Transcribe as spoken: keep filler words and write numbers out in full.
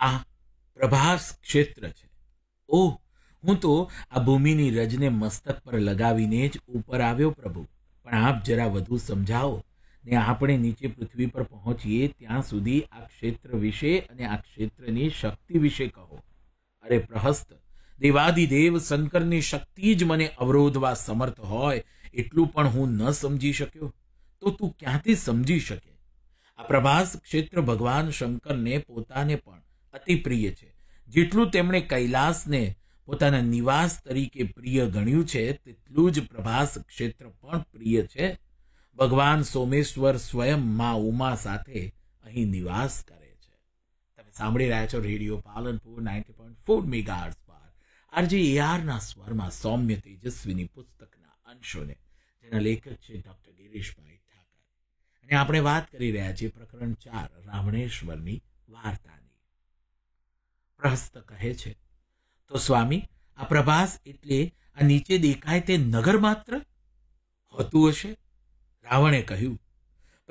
આ પ્રભાસ ક્ષેત્ર છે. ઓહ, હું તો આ ભૂમિની રજને મસ્તક પર લગાવીને જ ઉપર આવ્યો પ્રભુ, પણ આપ જરા વધુ સમજાવો ને આપણે નીચે પૃથ્વી પર પહોંચીએ ત્યાં સુધી આ ક્ષેત્ર વિશે અને આ ક્ષેત્રની શક્તિ વિશે કહો. અરે પ્રહસ્ત, દેવાદિદેવ શંકરની શક્તિ જ મને અવરોધવા સમર્થ હોય એટલું પણ હું ન સમજી શક્યો, તો તું ક્યાંથી સમજી શકે? આ પ્રભાસ ક્ષેત્ર ભગવાન શંકરને પોતાને પણ અતિ પ્રિય છે. જેટલું તેમણે કૈલાસને પોતાના નિવાસ તરીકે પ્રિય ગણ્યું છે, તેટલું જ પ્રભાસ ક્ષેત્ર પણ પ્રિય છે. ભગવાન સોમેશ્વર સ્વયં મા ઉમા સાથે અહીં નિવાસ કરે છે. તમે સાંભળી રહ્યા છો radio Palanpur ninety point four megahertz પર આરજે એઆરના સ્વરમાં સૌમ્ય તેજસ્વીની પુસ્તકના અંશોને, જેના લેખક છે ડોક્ટર ગિરીશભાઈ ઠાકર. અને આપણે વાત કરી રહ્યા છીએ પ્રકરણ ચાર, રાવણેશ્વરની વાર્તાની. પ્રહસ્ત કહે છે, તો સ્વામી, આ પ્રભાસ એટલે આ નીચે દેખાય તે નગર માત્ર હોતું હશે? રાવણે કહ્યું,